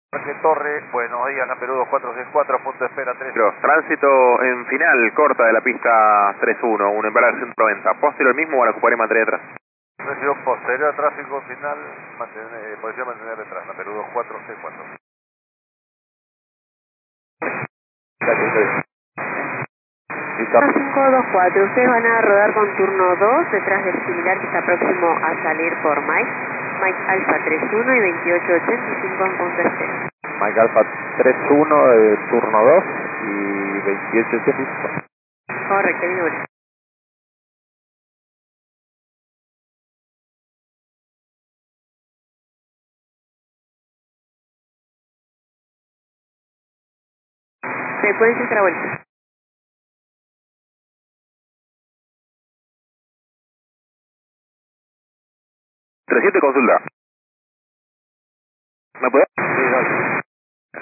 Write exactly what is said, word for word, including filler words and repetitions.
Parque Torre, buenos días, la Perú dos cuatro seis cuatro, punto de espera tres. Tránsito en final, corta de la pista tres uno, un Embraer ciento noventa. ¿Posterior el mismo o la ocuparé mantener atrás? Recibo posterior, tráfico final, mantener, eh, posición mantener detrás, la Perú dos cuatro seis cuatro. cinco dos cuatro, ustedes van a rodar con turno dos, detrás del similar que está próximo a salir por Mike. Mike Alfa treinta y uno y veintiocho ochenta y cinco en punto espera. Mike Alfa treinta y uno de turno dos y veintiocho ochenta y cinco. Correcto, mi número. Frecuencia extravuelta. trescientos consulta. ¿Me puede? Sí, dale.